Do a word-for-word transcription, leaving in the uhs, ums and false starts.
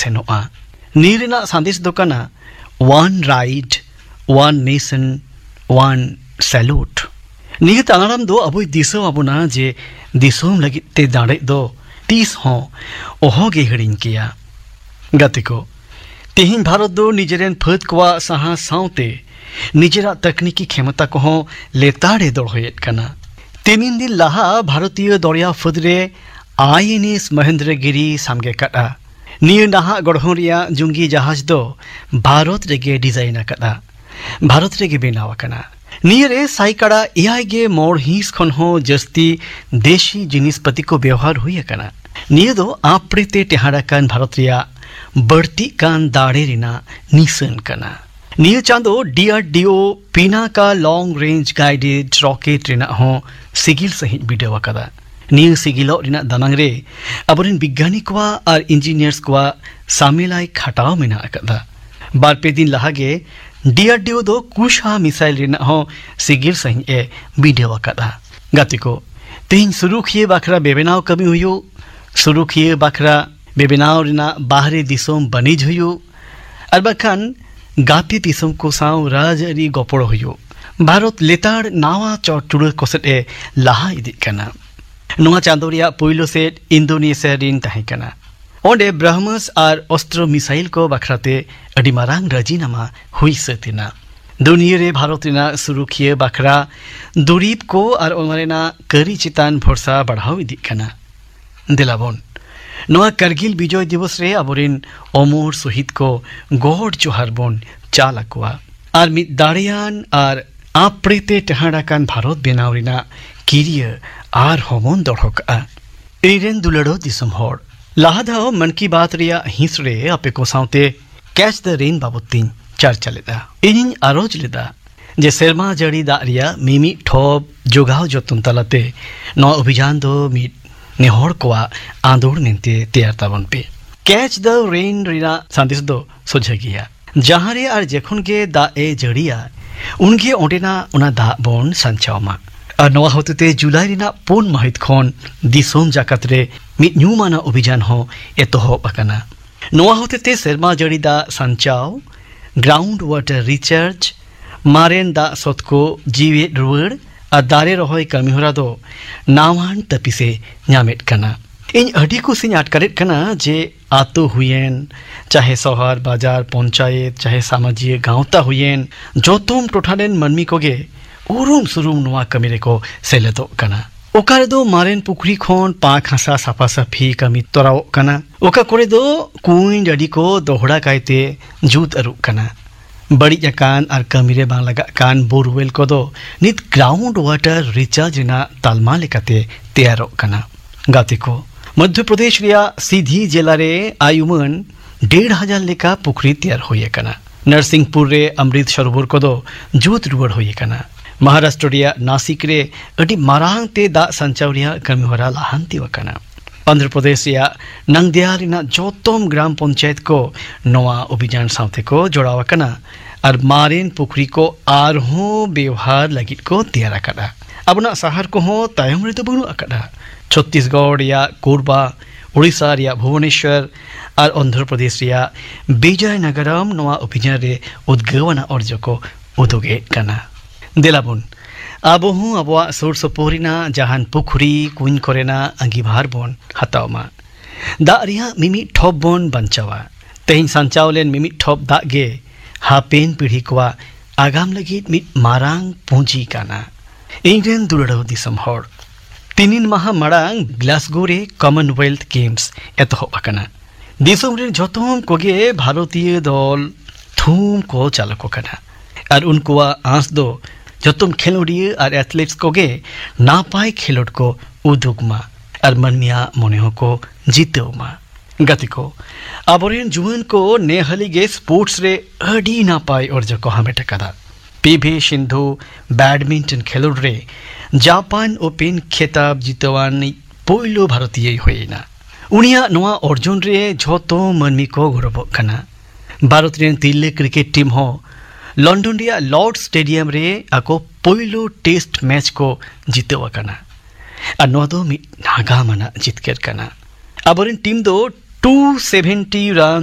सेनोआ नीरेना संदेश दो कना one ride one nation one salute निये तानाराम दो अबुई दिसो अबुना जे दिसोम लगी ते दाड़े दो तीस हो ओहो गे हिड़िंग किया गतिको तेहिं भारत दो निजेरेन फद कोवा सहा साउते निजेरा तकनीकी क्षमता को हो लेताड़े दौड़ेत कना तीन दिन लहा भारतीय दरिया फदरे आईएनएस महेंद्रगिरी सामगे कटा निये नहा गढ़हों रिया जुंगी जहाज दो भारत रेगे डिजाइन कटा भारत रेगे बेनाव कना निये रे साइकाड़ा एआई गे मोड़ हिंस खन हो जस्ती देशी जिनिस पति को व्यवहार हुई कना निये दो आपड़ेते टेहाड़ा कान भारत रिया बढ़ती कान दाड़े रिना निसन कना निये चांदो डीआरडीओ पीना का long range guided rocket Rina हो सिगिल सहित वीडियो कदा निये सिगिलो रिना दानांग रे अबरिन वैज्ञानिक वा और इंजीनियर्स को सामिलाई खटाव मेना कदा बार पे दिन लहागे डीआरडीओ दो कुशा मिसाइल रिना हो सिगिल सहित ए वीडियो कदा गतिको तीन शुरू किए बाखरा बेबेनाव कमी हुयो शुरू किए बाखरा बेबेनाव रिना बाहरी दिसोम बनिज हुयो और बाखान गाती दिसोम को साव राजरी गोपड़ो हुयो भारत लेताड़ नावा चौटुड़ कोसेट ए लहा इदी कना नुआ चांदोरिया पोइलो सेट इंडोनेशिया रिन तहे कना ओंडे ब्रह्मस और अस्त्र मिसाइल को बखराते अडी मारांग राजीनामा हुई सतिना दुनिया रे भारत रिना शुरू किए बखरा दुरीब को और ओमरेना करी चितान भरोसा बढ़ाव इदी कना दिलाबोन नवा करगिल विजय दिवस रे अबोरिन अमर शहीद को गोड जोहार बोन चालकुआ और मिद दाड़ियान और आपड़ेते टहाड़ा कान भारत बेनावरिना किरिय आर होमोन दौड़का इरेन दुलड़ो दिसम होड़ लाहादाओ मन की बात रिया हिंस रे अपे को साउते कैच द रेन बाबुतीन चर्चा लेदा इनिन आरोज लेदा जे सेरमा जड़ी दा रिया मिमी ठोब जोगाव जतन तलाते नो अभियान दो मिद नेहर कोआ आंदोड़ निंते तैयार ताबन पे कैच द रेन रिना संदेश दो सोझा गया जहां रे और जेखन के दा ए जड़िया उनके ओंडेना उना दा बोन संचावमा और नवा होते जुलाई रिना पुन महित खन दिसोम जाकत रे मिद न्यूमाना अभियान हो एतोहो बकना नवा होते सेरमा जड़ी दा संचाव ग्राउंड वाटर रिचार्ज मारेन दा सतको जीवे रुवड़ और दारे रहोय कमीहरा दो नावान तपिसे न्यामेट कना इन अडी कुसिन आटकारेट कना जे आतो हुयेन चाहे शहर बाजार पंचायत चाहे सामाजिक गांवता हुयेन जोतोम टोठाडेन मनमी कोगे उरुम सुरुम नोआ कमीरे को सेलेदो कना ओकारे दो मारेन पुखरी खोन पाक हसा साफा साफी कमी तोराओ कना ओका कोरे दो कुइन जड़ी को दोहड़ा कायते जूत अरु कना बड़ी कान और कमीरे बांग लगा कान बोरवेल को दो नित ग्राउंड वाटर रिचार्ज रिना तालमा लेकाते तैयारो कना गाते को मध्य प्रदेश रिया सीधी जिला रे आयुमन डेढ़ हजार लेका पुखरी तैयार होये कना नरसिंहपुर रे अमृत सरोवर को दो जूत रुवड़ होये कना महाराष्ट्र रिया नासिक रे अडी मारांग ते दा संचावरिया कमीहरा लाहांती वकना आंध्र प्रदेश रिया नंगदिया रिना जोतोम ग्राम पंचायत को नोआ अभियान साथे को जोड़ावा कना और मारेन पुखरी को आरहों व्यवहार लगित को तैयार करा अबना शहर को हो तायम रे तो बनु अकड़ा छत्तीसगढ़ या कोरबा उड़ीसा रिया भुवनेश्वर और आंध्र प्रदेश रिया विजयनगरम नोआ अभियान रे उद्गवना अर्ज को उदोगे कना दिलाबुन अब हूँ अब सुर सपोरिना जहान पुखरी कुन कोरेना अंगीभार बोन हतावमा दा रिया मिमी ठोप बोन बंचावा तेहिं संचावलेन मिमी ठोप दा गे हापेन पीढ़ी कोआ आगाम लगित मित मारांग पूंजी काना इंग्लैंड दुलड़ो दिसम होड़ तीनिन माह मारांग ग्लासगो रे कॉमनवेल्थ गेम्स एतोहब अकना दिसम रे जतोम कोगे भारतीय दल थूम को चालको कना और उनको आंस दो जतुम खेलोड़िया और एथलीट्स कोगे नापाय खेलोड को उदुगमा और मनमिया मोनेहो को जीतेमा गति को अबोरेन जुवन को नेहली गे स्पोर्ट्स रे अडी नापाय अर्ज को हमेट कदा पीवी सिंधु बैडमिंटन खेलोड रे जापान ओपन खिताब जितवानी पोइलो भारतीय होइना उनिया नोआ अर्जुन रे झोतो मनमी को गौरव कना भारत रे तिल्ले क्रिकेट टीम हो लंडन रिया लॉर्ड स्टेडियम रे आको पोइलो टेस्ट मैच को जीतेवा कना और नो दो नागा मना जितकेर कना अबोरेन टीम दो टू सेवेंटी रन